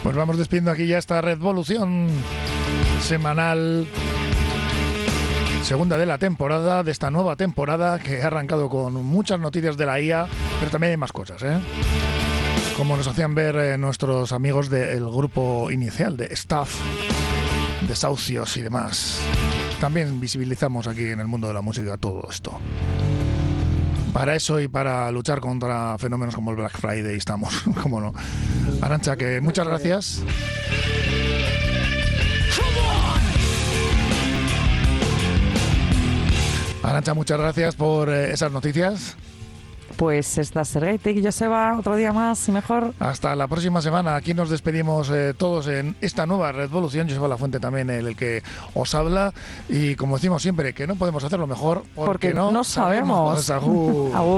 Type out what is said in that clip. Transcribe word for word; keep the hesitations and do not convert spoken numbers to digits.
Pues vamos despidiendo aquí ya esta Redvolución semanal, segunda de la temporada, de esta nueva temporada que ha arrancado con muchas noticias de la I A, pero también hay más cosas, ¿eh? Como nos hacían ver eh, nuestros amigos del grupo inicial de Staff, Desahucios y demás. También visibilizamos aquí en el mundo de la música todo esto. Para eso y para luchar contra fenómenos como el Black Friday estamos, cómo no. Arantxa, que muchas gracias. Arantxa, muchas gracias por eh, esas noticias. Pues esta Zergaitik, Joseba, otro día más y mejor. Hasta la próxima semana. Aquí nos despedimos eh, todos en esta nueva Redvolución. Joseba Lafuente también, el, el que os habla. Y como decimos siempre, que no podemos hacerlo mejor porque, porque no, no sabemos. sabemos.